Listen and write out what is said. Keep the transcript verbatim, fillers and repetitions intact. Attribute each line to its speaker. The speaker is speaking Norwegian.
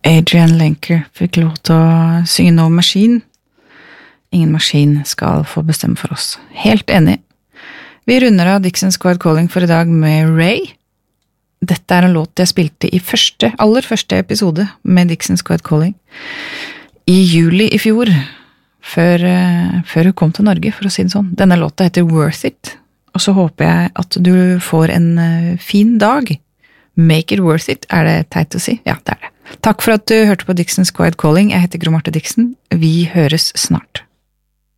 Speaker 1: Adrian Lenker fikk lov til å synge No Machine. Ingen maskin skal få bestemme for oss. Helt enig. Vi runder av Dixon Squad Calling for i dag med Ray. Dette er en låt jeg spilte i første, aller første episode med Dixon Squad Calling i juli i fjor, før, før hun kom til Norge, for å si det sånn. Denne låta heter Worth It, og så håper jeg at du får en fin dag. Make it worth it, er det teit å si? Ja, det er det. Takk for at du hørte på Dixon Squad Calling. Jeg heter Gro Marte Dixon. Vi høres snart.